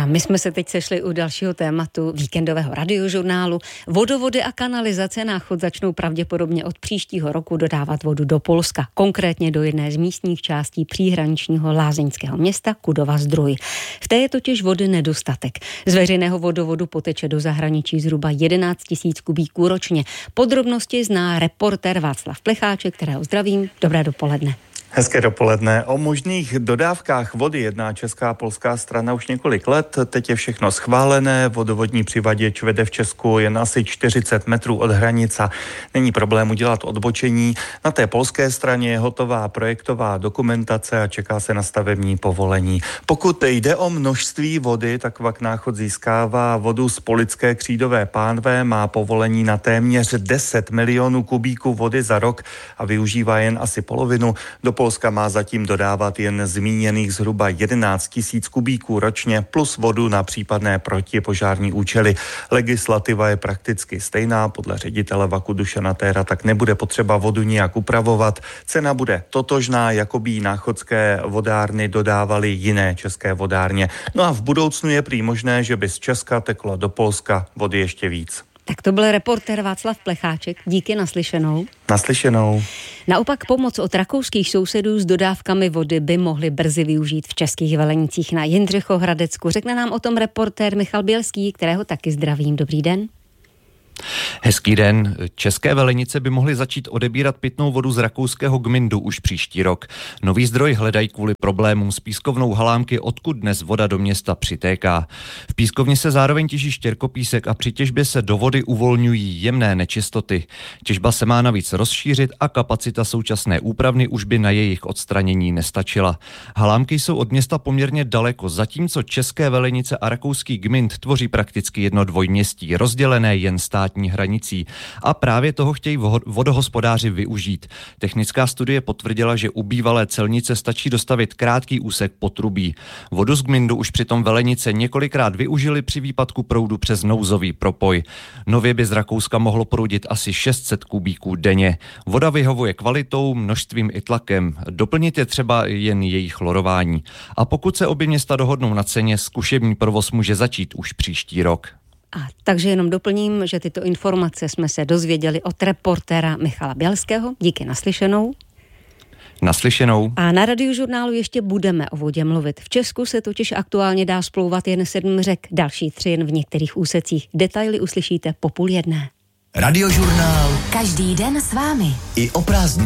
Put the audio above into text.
A my jsme se teď sešli u dalšího tématu víkendového radiožurnálu. Vodovody a kanalizace na chod začnou pravděpodobně od příštího roku dodávat vodu do Polska, konkrétně do jedné z místních částí příhraničního lázeňského města Kudova-Zdrój. V té je totiž vody nedostatek. Z veřejného vodovodu poteče do zahraničí zhruba 11 000 kubíků ročně. Podrobnosti zná reportér Václav Plecháček, kterého zdravím. Dobré dopoledne. Hezké dopoledne. O možných dodávkách vody jedná česká a polská strana už několik let. Teď je všechno schválené. Vodovodní přivaděč vede v Česku jen asi 40 metrů od hranice. Není problém udělat odbočení. Na té polské straně je hotová projektová dokumentace a čeká se na stavební povolení. Pokud jde o množství vody, tak Vak Náchod získává vodu z Polické Křídové pánve, má povolení na téměř 10 milionů kubíků vody za rok a využívá jen asi polovinu. Do Polska má zatím dodávat jen zmíněných zhruba 11 000 kubíků ročně plus vodu na případné protipožární účely. Legislativa je prakticky stejná, podle ředitele Vaku Dušana Téra tak nebude potřeba vodu nijak upravovat. Cena bude totožná, jako by náchodské vodárny dodávaly jiné české vodárně. No a v budoucnu je prý možné, že by z Česka teklo do Polska vody ještě víc. Tak to byl reportér Václav Plecháček. Díky, naslyšenou. Naslyšenou. Naopak pomoc od rakouských sousedů s dodávkami vody by mohli brzy využít v českých Velenicích na Jindřichohradecku. Řekne nám o tom reportér Michal Bělský, kterého taky zdravím. Dobrý den. Hezký den. České Velenice by mohly začít odebírat pitnou vodu z rakouského Gmindu už příští rok. Nový zdroj hledají kvůli problémům s pískovnou Halámky, odkud dnes voda do města přitéká. V pískovně se zároveň těží štěrkopísek a při těžbě se do vody uvolňují jemné nečistoty. Těžba se má navíc rozšířit a kapacita současné úpravny už by na jejich odstranění nestačila. Halámky jsou od města poměrně daleko, zatímco České Velenice a rakouský Gmind tvoří prakticky jedno dvojměstí, rozdělené jen státní hranicí. A právě toho chtějí vodohospodáři využít. Technická studie potvrdila, že u bývalé celnice stačí dostavit krátký úsek potrubí. Vodu z Gmindu už přitom Velenice několikrát využili při výpadku proudu přes nouzový propoj. Nově by z Rakouska mohlo proudit asi 600 kubíků denně. Voda vyhovuje kvalitou, množstvím i tlakem. Doplnit je třeba jen její chlorování. A pokud se obě města dohodnou na ceně, zkušební provoz může začít už příští rok. Takže jenom doplním, že tyto informace jsme se dozvěděli od reportéra Michala Bělského. Díky, naslyšenou. Naslyšenou. A na radiožurnálu ještě budeme o vodě mluvit. V Česku se totiž aktuálně dá splouvat jen 7 řek, další 3 jen v některých úsecích. Detaily uslyšíte po 12:30. Radiožurnál. Každý den s vámi. I o prázdninách.